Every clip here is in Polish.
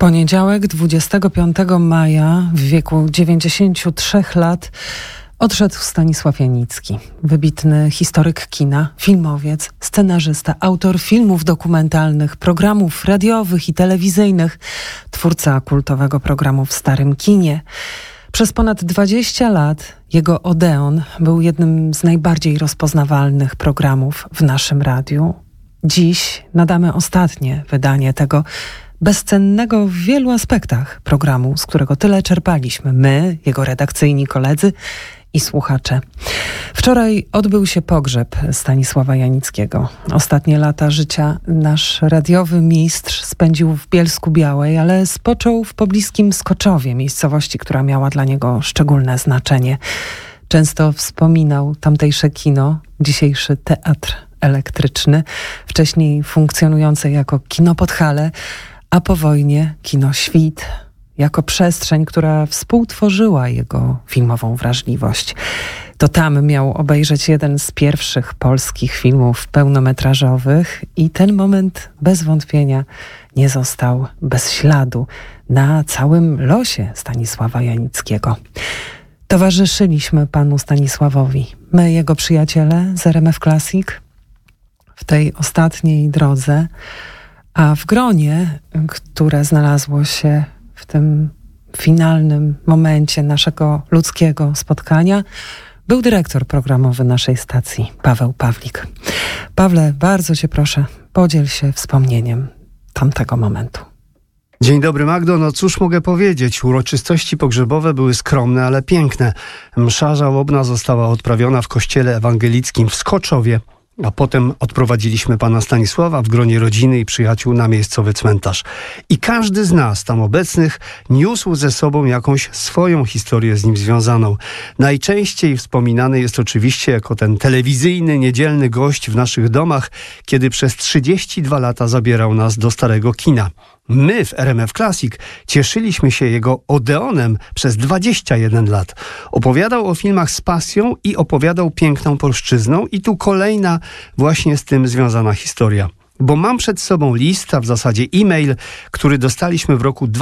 Poniedziałek, 25 maja, w wieku 93 lat, odszedł Stanisław Janicki. Wybitny historyk kina, filmowiec, scenarzysta, autor filmów dokumentalnych, programów radiowych i telewizyjnych, twórca kultowego programu w Starym Kinie. Przez ponad 20 lat jego Odeon był jednym z najbardziej rozpoznawalnych programów w naszym radiu. Dziś nadamy ostatnie wydanie tego bezcennego w wielu aspektach programu, z którego tyle czerpaliśmy my, jego redakcyjni koledzy i słuchacze. Wczoraj odbył się pogrzeb Stanisława Janickiego. Ostatnie lata życia nasz radiowy mistrz spędził w Bielsku-Białej, ale spoczął w pobliskim Skoczowie, miejscowości, która miała dla niego szczególne znaczenie. Często wspominał tamtejsze kino, dzisiejszy Teatr Elektryczny, wcześniej funkcjonujące jako Kino Podhale, a po wojnie Kino Świt, jako przestrzeń, która współtworzyła jego filmową wrażliwość. To tam miał obejrzeć jeden z pierwszych polskich filmów pełnometrażowych i ten moment bez wątpienia nie został bez śladu na całym losie Stanisława Janickiego. Towarzyszyliśmy panu Stanisławowi, my, jego przyjaciele z RMF Classic, w tej ostatniej drodze, a w gronie, które znalazło się w tym finalnym momencie naszego ludzkiego spotkania, był dyrektor programowy naszej stacji, Paweł Pawlik. Pawle, bardzo cię proszę, podziel się wspomnieniem tamtego momentu. Dzień dobry, Magdo. No cóż mogę powiedzieć? Uroczystości pogrzebowe były skromne, ale piękne. Msza żałobna została odprawiona w kościele ewangelickim w Skoczowie, a potem odprowadziliśmy pana Stanisława w gronie rodziny i przyjaciół na miejscowy cmentarz. I każdy z nas tam obecnych niósł ze sobą jakąś swoją historię z nim związaną. Najczęściej wspominany jest oczywiście jako ten telewizyjny, niedzielny gość w naszych domach, kiedy przez 32 lata zabierał nas do starego kina. My w RMF Classic cieszyliśmy się jego Odeonem przez 21 lat. Opowiadał o filmach z pasją i opowiadał piękną polszczyzną i tu kolejna właśnie z tym związana historia. Bo mam przed sobą list, a w zasadzie e-mail, który dostaliśmy w roku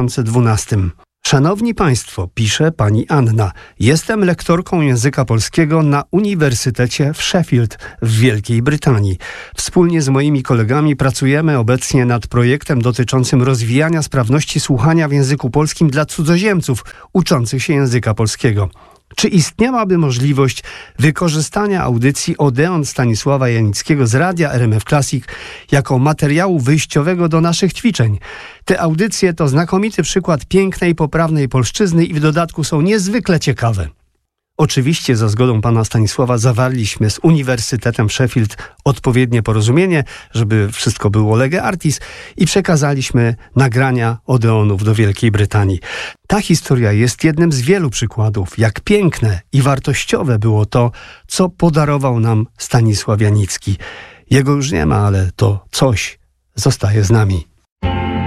2012. Szanowni Państwo, pisze pani Anna, jestem lektorką języka polskiego na Uniwersytecie w Sheffield w Wielkiej Brytanii. Wspólnie z moimi kolegami pracujemy obecnie nad projektem dotyczącym rozwijania sprawności słuchania w języku polskim dla cudzoziemców uczących się języka polskiego. Czy istniałaby możliwość wykorzystania audycji Odeon Stanisława Janickiego z radia RMF Classic jako materiału wyjściowego do naszych ćwiczeń? Te audycje to znakomity przykład pięknej, poprawnej polszczyzny i w dodatku są niezwykle ciekawe. Oczywiście za zgodą pana Stanisława zawarliśmy z Uniwersytetem Sheffield odpowiednie porozumienie, żeby wszystko było lege artis i przekazaliśmy nagrania Odeonów do Wielkiej Brytanii. Ta historia jest jednym z wielu przykładów, jak piękne i wartościowe było to, co podarował nam Stanisław Janicki. Jego już nie ma, ale to coś zostaje z nami.